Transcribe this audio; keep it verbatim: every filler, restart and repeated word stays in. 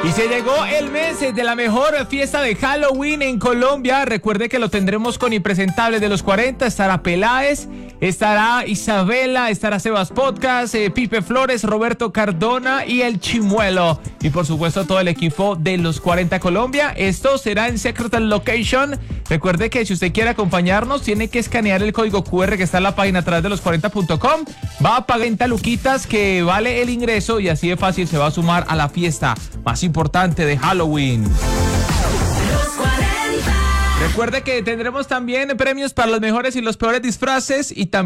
Y se llegó el mes de la mejor fiesta de Halloween en Colombia. Recuerde que lo tendremos con Impresentables de los cuarenta. Estará Peláez, estará Isabela, estará Sebas Podcast, eh, Pipe Flores, Roberto Cardona y el Chimuelo. Y por supuesto todo el equipo de los cuarenta Colombia. Esto será en Secret Location. Recuerde que si usted quiere acompañarnos, tiene que escanear el código cu erre que está en la página atrás de los cuarenta punto com. Va a pagar en taluquitas que vale el ingreso y así de fácil se va a sumar a la fiesta más importante de Halloween. Recuerde que tendremos también premios para los mejores y los peores disfraces y también